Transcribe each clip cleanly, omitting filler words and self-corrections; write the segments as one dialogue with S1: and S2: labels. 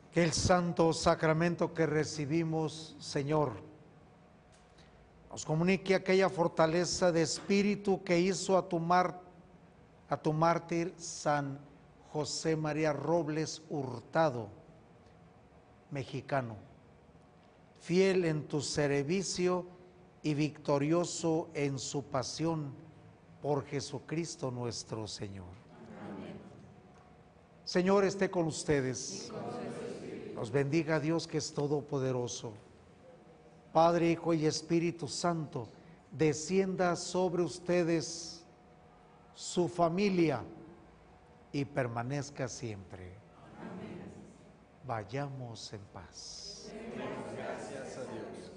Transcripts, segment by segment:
S1: Que el santo sacramento que recibimos, Señor, nos comunique aquella fortaleza de espíritu que hizo a tu mártir San José María Robles Hurtado, mexicano, fiel en tu servicio y victorioso en su pasión por Jesucristo nuestro Señor. Amén. Señor, esté con ustedes. Nos bendiga Dios que es todopoderoso. Padre, Hijo y Espíritu Santo, descienda sobre ustedes su familia y permanezca siempre. Amén. Vayamos en paz.
S2: Gracias a Dios.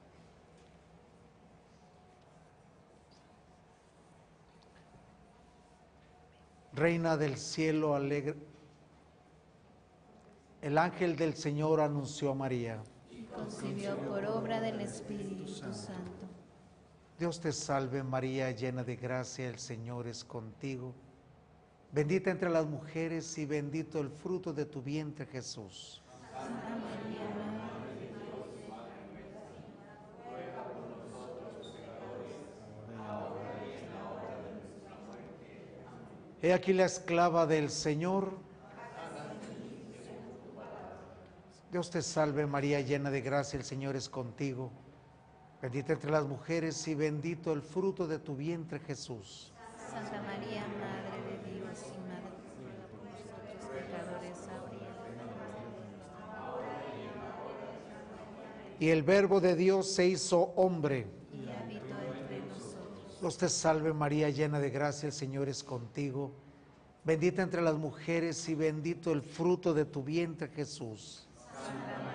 S1: Reina del cielo, alegre. El ángel del Señor anunció a María.
S3: Y concibió por obra del Espíritu Santo.
S1: Dios te salve María, llena de gracia, el Señor es contigo. Bendita entre las mujeres y bendito el fruto de tu vientre, Jesús.
S3: Santa María, Madre de Dios,
S2: Ruega por nosotros pecadores, ahora y en la hora de nuestra muerte. Amén.
S1: He aquí la esclava del Señor. Dios te salve María, llena de gracia, el Señor es contigo. Bendita entre las mujeres y bendito el fruto de tu vientre, Jesús.
S3: Santa María, Madre de Dios y Madre, ruega por nosotros pecadores, ahora y en la hora de nuestra muerte.
S1: Y el Verbo de Dios se hizo hombre.
S3: Y habitó entre nosotros.
S1: Dios te salve María, llena de gracia, el Señor es contigo. Bendita entre las mujeres y bendito el fruto de tu vientre, Jesús.
S3: Santa María,